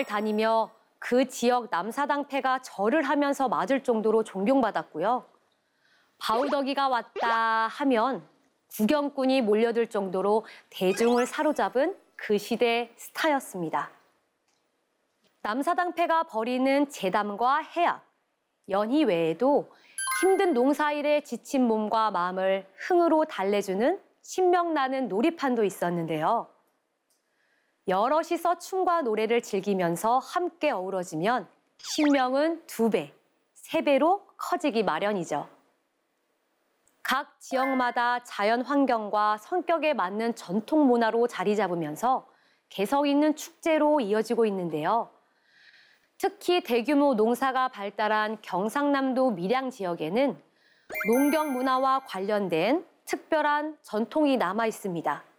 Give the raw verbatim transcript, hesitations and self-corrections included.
군대를 다니며 그 지역 남사당패가 절을 하면서 맞을 정도로 존경받았고요. 바우더기가 왔다 하면 구경꾼이 몰려들 정도로 대중을 사로잡은 그 시대의 스타였습니다. 남사당패가 벌이는 제담과 해악, 연희 외에도 힘든 농사일에 지친 몸과 마음을 흥으로 달래주는 신명나는 놀이판도 있었는데요. 여럿이서 춤과 노래를 즐기면서 함께 어우러지면 신명은 두 배, 세 배로 커지기 마련이죠. 각 지역마다 자연 환경과 성격에 맞는 전통 문화로 자리 잡으면서 개성 있는 축제로 이어지고 있는데요. 특히 대규모 농사가 발달한 경상남도 밀양 지역에는 농경 문화와 관련된 특별한 전통이 남아 있습니다.